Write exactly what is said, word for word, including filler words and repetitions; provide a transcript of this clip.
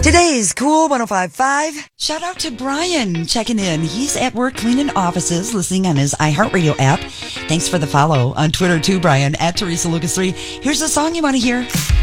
Today's Cool one oh five point five. Shout out to Brian checking in. He's at work cleaning offices, listening on his iHeartRadio app. Thanks for the follow on Twitter too, Brian, at Teresa Lucas three. Here's the song you want to hear.